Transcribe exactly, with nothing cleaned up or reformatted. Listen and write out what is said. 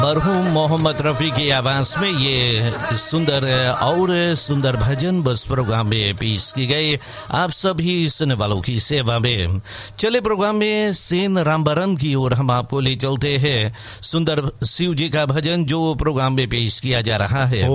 मरहूम मोहम्मद रफ़ी की आवाज में ये सुंदर और सुंदर भजन बस प्रोग्राम में पेश की गई आप सभी सुनने वालों की सेवा में। चले प्रोग्राम में सेन रामबरन की ओर हम आपको ले चलते हैं। सुंदर शिव जी का भजन जो प्रोग्राम में पेश किया जा रहा है